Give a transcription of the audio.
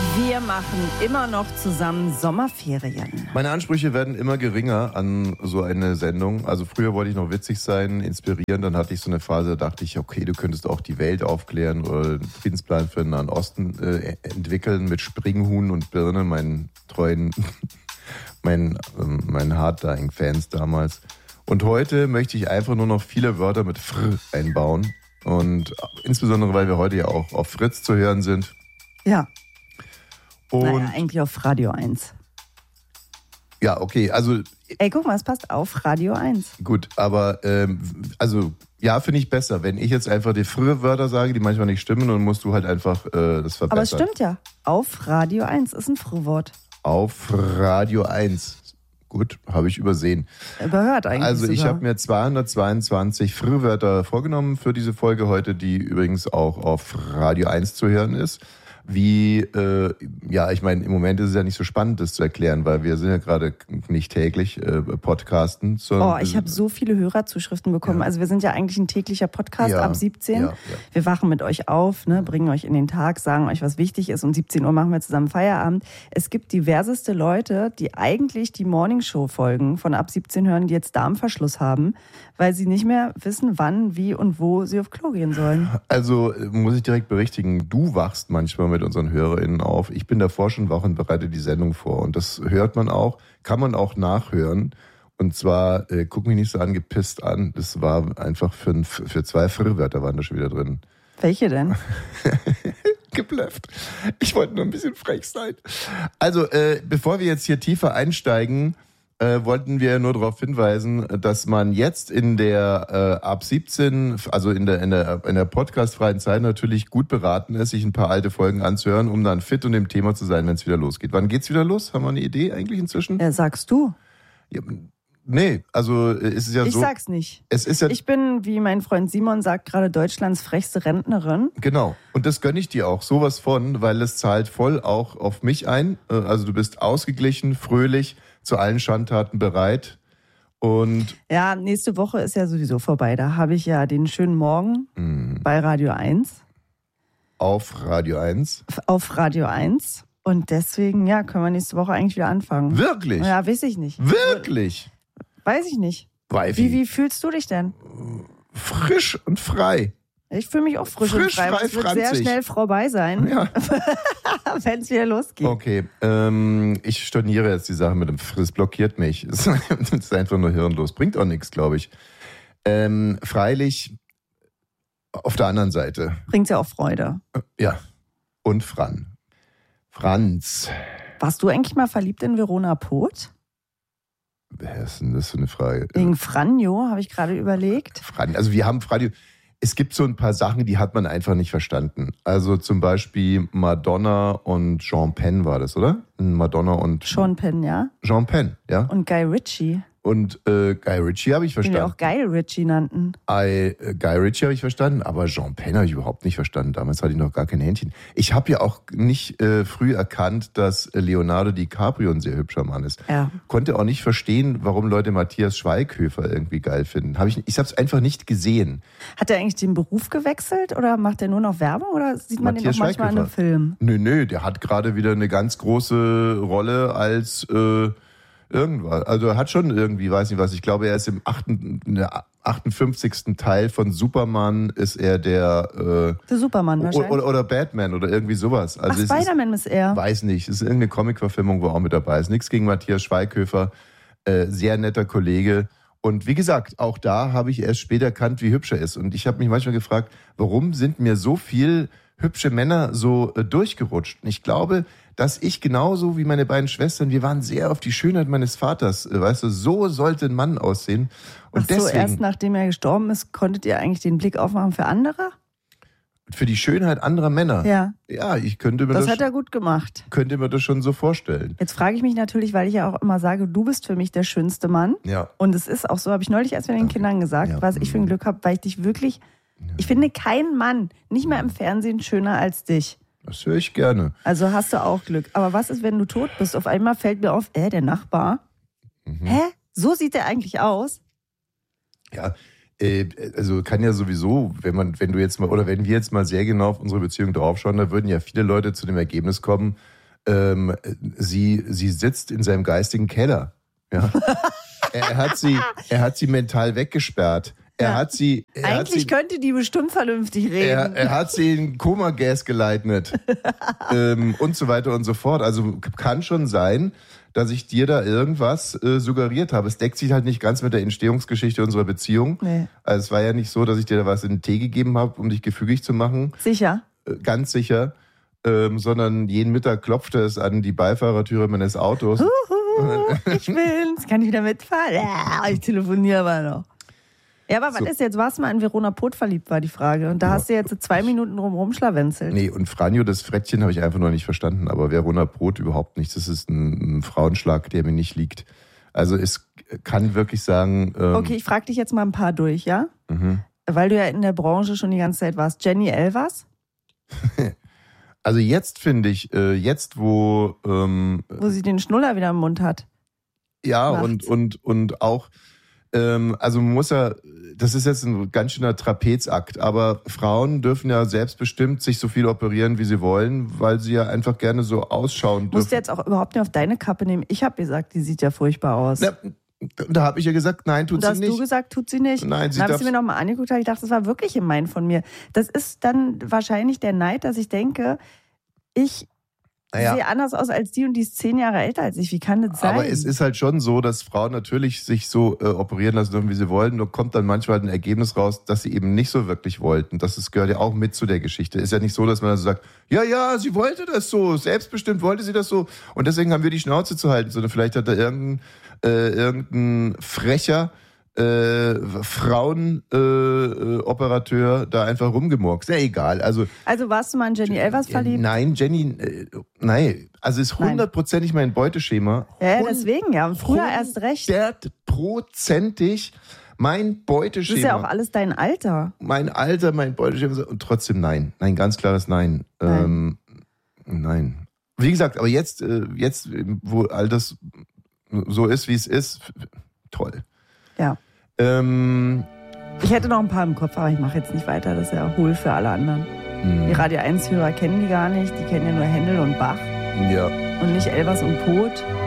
Wir machen immer noch zusammen Sommerferien. Meine Ansprüche werden immer geringer an so eine Sendung. Also früher wollte ich noch witzig sein, inspirieren. Dann hatte ich so eine Phase, da dachte ich, okay, du könntest auch die Welt aufklären oder einen Friedensplan für den Nahen Osten entwickeln mit Springhuhn und Birne, meinen treuen, meinen Hard-Dying-Fans damals. Und heute möchte ich einfach nur noch viele Wörter mit Fr einbauen. Und insbesondere, weil wir heute ja auch auf Fritz zu hören sind. Ja. Und naja, eigentlich auf Radio 1. Ja, okay, also... Ey, guck mal, es passt auf Radio 1. Gut, aber ja, finde ich besser. Wenn ich jetzt einfach die frühe Wörter sage, die manchmal nicht stimmen, dann musst du halt einfach das verbessern. Aber es stimmt ja. Auf Radio 1 ist ein Frühwort. Auf Radio 1. Gut, habe ich übersehen. Überhört eigentlich. Also ich sogar. habe mir 222 Frühwörter vorgenommen für diese Folge heute, die übrigens auch auf Radio 1 zu hören ist. Wie, ja, ich meine, im Moment ist es ja nicht so spannend, das zu erklären, weil wir sind ja gerade nicht täglich podcasten. Oh, ich habe so viele Hörerzuschriften bekommen. Ja. Also wir sind ja eigentlich ein täglicher Podcast ab 17. Ja. Wir wachen mit euch auf, ne, bringen euch in den Tag, sagen euch, was wichtig ist. Um 17 Uhr machen wir zusammen Feierabend. Es gibt diverseste Leute, die eigentlich die Morningshow-Folgen von ab 17 hören, die jetzt Darmverschluss haben, weil sie nicht mehr wissen, wann, wie und wo sie auf Klo gehen sollen. Also muss ich direkt berichtigen, du wachst manchmal mit unseren HörerInnen auf. Ich bin davor schon wach und bereite die Sendung vor. Und das hört man auch, kann man auch nachhören. Und zwar, guck mich nicht so angepisst an, das war einfach für 2 Frühwörter waren da schon wieder drin. Welche denn? Geblufft. Ich wollte nur ein bisschen frech sein. Also, bevor wir jetzt hier tiefer einsteigen, wollten wir nur darauf hinweisen, dass man jetzt in der ab 17, also in der podcastfreien Zeit natürlich gut beraten ist, sich ein paar alte Folgen anzuhören, um dann fit und im Thema zu sein, wenn es wieder losgeht. Wann geht's wieder los? Haben wir eine Idee eigentlich inzwischen? Ja, sagst du. Ja, nee, also es ist ja ich so. Ich sag's nicht. Es ist ja, ich bin, wie mein Freund Simon sagt, gerade Deutschlands frechste Rentnerin. Genau. Und das gönne ich dir auch sowas von, weil es zahlt voll auch auf mich ein. Also du bist ausgeglichen, fröhlich, zu allen Schandtaten bereit. Und ja, nächste Woche ist ja sowieso vorbei. Da habe ich ja den schönen Morgen bei Radio 1. Auf Radio 1? Auf Radio 1. Und deswegen, ja, können wir nächste Woche eigentlich wieder anfangen. Wirklich? Ja, weiß ich nicht. Wirklich? Weiß ich nicht. Wie fühlst du dich denn? Frisch und frei. Ich fühle mich auch frisch und frei. Es wird sehr schnell vorbei sein, ja. wenn es wieder losgeht. Okay, ich storniere jetzt die Sache mit dem Friss, blockiert mich. Es ist einfach nur hirnlos. Bringt auch nichts, glaube ich. Freilich, auf der anderen Seite. Bringt ja auch Freude. Ja, und Franz. Warst du eigentlich mal verliebt in Verona Poth? Wer ist denn das für eine Frage? Wegen Franjo, habe ich gerade überlegt. Also wir haben Franjo. Es gibt so ein paar Sachen, die hat man einfach nicht verstanden. Also zum Beispiel Madonna und Sean Penn war das, oder? Madonna und... Sean Penn, ja. Sean Penn, ja. Und Guy Ritchie. Und Guy Ritchie habe ich verstanden. Den wir auch Guy Ritchie nannten. Guy Ritchie habe ich verstanden, aber Sean Penn habe ich überhaupt nicht verstanden. Damals hatte ich noch gar kein Händchen. Ich habe ja auch nicht früh erkannt, dass Leonardo DiCaprio ein sehr hübscher Mann ist. Ja. Konnte auch nicht verstehen, warum Leute Matthias Schweighöfer irgendwie geil finden. Ich habe es einfach nicht gesehen. Hat er eigentlich den Beruf gewechselt oder macht er nur noch Werbung oder sieht man Matthias den auch manchmal in einem Film? Nö, der hat gerade wieder eine ganz große Rolle als... irgendwas. Also er hat schon irgendwie, weiß nicht was, ich glaube, er ist im 58. Teil von Superman ist er der Superman wahrscheinlich. Oder Batman oder irgendwie sowas. Also Spider-Man ist er. Weiß nicht, es ist irgendeine Comic-Verfilmung, wo er auch mit dabei ist. Nichts gegen Matthias Schweighöfer, sehr netter Kollege. Und wie gesagt, auch da habe ich erst später erkannt, wie hübsch er ist. Und ich habe mich manchmal gefragt, warum sind mir so viel hübsche Männer so durchgerutscht? Und ich glaube, dass ich genauso wie meine beiden Schwestern, wir waren sehr auf die Schönheit meines Vaters, weißt du, so sollte ein Mann aussehen. Und ach so, erst nachdem er gestorben ist, konntet ihr eigentlich den Blick aufmachen für andere? Für die Schönheit anderer Männer? Ja. Ja, ich könnte mir das hat er gut gemacht. Könnte mir das schon so vorstellen. Jetzt frage ich mich natürlich, weil ich ja auch immer sage, du bist für mich der schönste Mann. Ja. Und es ist auch so, habe ich neulich erst mit den Kindern gesagt, was ich für ein Glück habe, weil ich dich wirklich, ich finde keinen Mann, nicht mal im Fernsehen, schöner als dich. Das höre ich gerne. Also hast du auch Glück. Aber was ist, wenn du tot bist? Auf einmal fällt mir auf, der Nachbar. Hä? So sieht der eigentlich aus? Ja, also kann ja sowieso, wenn wir jetzt mal sehr genau auf unsere Beziehung draufschauen, da würden ja viele Leute zu dem Ergebnis kommen, sie sitzt in seinem geistigen Keller. Ja? er hat sie mental weggesperrt. Eigentlich könnte die bestimmt vernünftig reden. Er hat sie in Koma-Gas geleitet. Und so weiter und so fort. Also kann schon sein, dass ich dir da irgendwas suggeriert habe. Es deckt sich halt nicht ganz mit der Entstehungsgeschichte unserer Beziehung. Nee. Also es war ja nicht so, dass ich dir da was in den Tee gegeben habe, um dich gefügig zu machen. Sicher? Ganz sicher. Sondern jeden Mittag klopfte es an die Beifahrertüre meines Autos. Ich bin's. Kann ich wieder mitfahren? Ja, ich telefoniere aber noch. Ja, aber was ist jetzt? Warst du mal in Verona Pot verliebt, war die Frage. Und da hast du jetzt 2 Minuten rumschlawenzelt. Nee, und Franjo, das Frettchen, habe ich einfach noch nicht verstanden. Aber Verona Pot überhaupt nicht. Das ist ein Frauenschlag, der mir nicht liegt. Also es kann wirklich sagen... okay, ich frage dich jetzt mal ein paar durch, ja? Mhm. Weil du ja in der Branche schon die ganze Zeit warst. Jenny Elvers? Also jetzt finde ich, wo sie den Schnuller wieder im Mund hat. Ja, und auch... also man muss ja, das ist jetzt ein ganz schöner Trapezakt, aber Frauen dürfen ja selbstbestimmt sich so viel operieren, wie sie wollen, weil sie ja einfach gerne so ausschauen dürfen. Musst du jetzt auch überhaupt nicht auf deine Kappe nehmen. Ich habe gesagt, die sieht ja furchtbar aus. Na, da habe ich ja gesagt, nein, tut sie nicht. Da hast du gesagt, tut sie nicht. Nein, dann habe ich sie mir nochmal angeguckt, ich dachte, das war wirklich gemein von mir. Das ist dann wahrscheinlich der Neid, dass ich denke, ich sehe anders aus als die und die ist 10 Jahre älter als ich. Wie kann das sein? Aber es ist halt schon so, dass Frauen natürlich sich so operieren lassen dürfen, wie sie wollen. Nur kommt dann manchmal ein Ergebnis raus, dass sie eben nicht so wirklich wollten. Das gehört ja auch mit zu der Geschichte. Ist ja nicht so, dass man dann so sagt, ja, sie wollte das so. Selbstbestimmt wollte sie das so. Und deswegen haben wir die Schnauze zu halten. Sondern vielleicht hat da irgendein frecher Frauenoperateur da einfach rumgemurkst. Ja, egal. Also warst du mal in Jenny Elvers verliebt? Nein, Jenny, nein. Also ist 100%ig mein Beuteschema. Ja, deswegen ja. Und früher erst recht. 100%ig mein Beuteschema. Das ist ja auch alles dein Alter. Mein Alter, mein Beuteschema. Und trotzdem nein. Nein, ganz klares Nein. Nein. Wie gesagt, aber jetzt, wo all das so ist, wie es ist, toll. Ja. Ich hätte noch ein paar im Kopf, aber ich mache jetzt nicht weiter. Das ist ja hohl für alle anderen. Die Radio 1-Hörer kennen die gar nicht. Die kennen ja nur Händel und Bach. Ja. Und nicht Elvers und Pot.